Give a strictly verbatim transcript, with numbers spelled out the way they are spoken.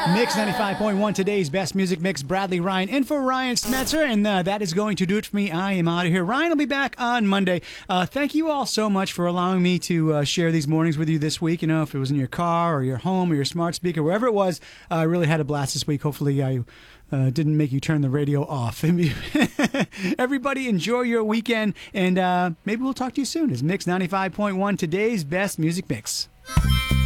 Mix ninety-five point one, today's best music mix. Bradley Ryan in for Ryan Smetzer, and uh, that is going to do it for me. I am out of here. Ryan will be back on Monday. Uh, thank you all so much for allowing me to uh, share these mornings with you this week. You know, if it was in your car or your home or your smart speaker, wherever it was, uh, I really had a blast this week. Hopefully I uh, didn't make you turn the radio off. Everybody enjoy your weekend, and uh, maybe we'll talk to you soon. It's Mix ninety-five point one, today's best music mix.